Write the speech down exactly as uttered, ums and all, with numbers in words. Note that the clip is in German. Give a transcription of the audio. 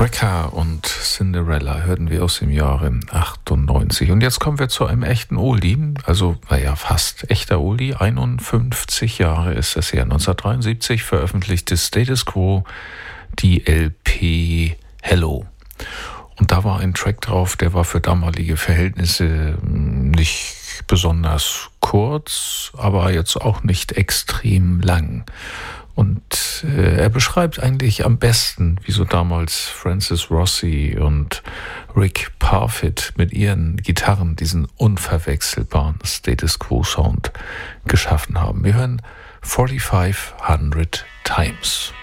Cracker und Cinderella hörten wir aus dem Jahre achtundneunzig. Und jetzt kommen wir zu einem echten Oldie, also naja, fast echter Oldie. einundfünfzig Jahre ist es her. neunzehnhundertdreiundsiebzig veröffentlichte Status Quo die L P Hello. Und da war ein Track drauf, der war für damalige Verhältnisse nicht besonders kurz, aber jetzt auch nicht extrem lang. Und äh, er beschreibt eigentlich am besten, wie so damals Francis Rossi und Rick Parfitt mit ihren Gitarren diesen unverwechselbaren Status Quo Sound geschaffen haben. Wir hören forty-five hundred Times.